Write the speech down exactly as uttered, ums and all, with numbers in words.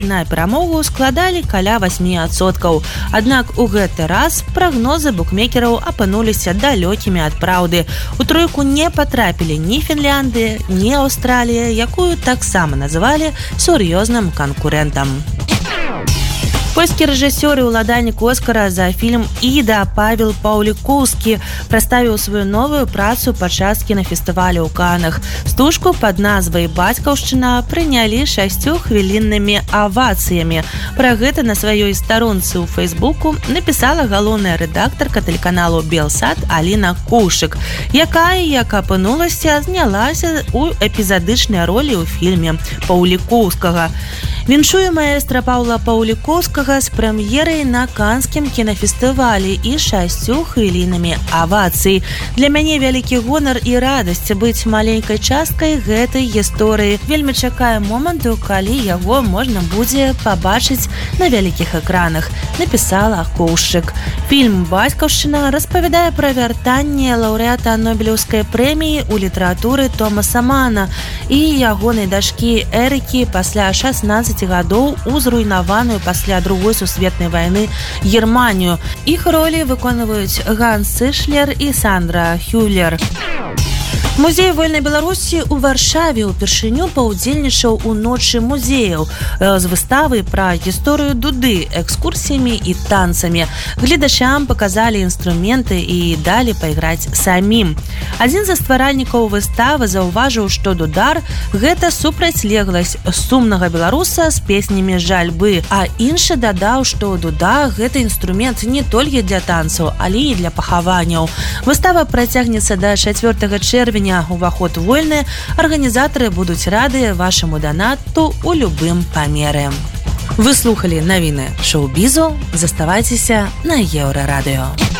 на перамогу складалі каля восьмі адсоткаў. Аднак у гэты раз прагнозы букмекераў апынуліся далёкімі ад праўды. У тройку не патрапілі ні Фінляндыя, ні Аўстралія, якую таксама называлі сур'ёзным канкурэнтам. Польскі рэжысёр і ўладальнік Оскара за фільм «Іда» Павел Паўлікоўскі прадставіў сваю новую працу падчас кінафестывалю ў Канах. Стужку пад назвай «Бацькаўшчына» прынялі шасцюхвіліннымі авацыямі. Пра гэта на сваёй старонцы ў Фэйсбуку напісала галоўная рэдактарка тэлеканалу «Белсат» Аліна Кушык, якая, як апынулася, знялася ў эпізадычнай ролі ў фільме Паўлікоўскага. Віншуе маэстра Паўла Паўлікоўскага з прэм'ерай на канскім кінафестывалі і шасцю хвілінамі авацый. Для мяне вялікі гонар і радасць быць маленькай часткай гэтай гісторыі. Вельмі чакаю моманту, калі яго можна будзе пабачыць на вялікіх экранах, напісала Коўшчык. Фільм «Бацькаўшчына» распавядае пра вяртанне лаўрэата Нобелеўскай прэміі ў літаратуры Томаса Мана і ягонай дачкі Эрыкі пасля шаснаццаці гадоў у зруйнаваную пасля другой сусветнай вайны Германію. Іх ролі выконваюць Ганс Цишлер і Сандра Хюллер. Музей вольнай Беларусі ў Варшаве ўпершыню паўдзельнічаў у ночы музеяў з выставай пра гісторыю дуды, экскурсіямі і танцамі. Гледачам паказалі інструменты і далі пайграць самім. Адзін з стваральнікаў выставы заўважыў, што дудар – гэта супрацьлегласць сумнага беларуса з песнямі жальбы, а іншы дадаў, што дуда – гэта інструмент не толькі для танцаў, але і для пахаванняў. Выстава працягнецца да чацвёртага чэрвеня. Уваход вольны, арганізатары будуць рады вашаму данату ў любым памеры. Вы слухалі навіны шоу-бізу, заставайцеся на Еўрарадыё.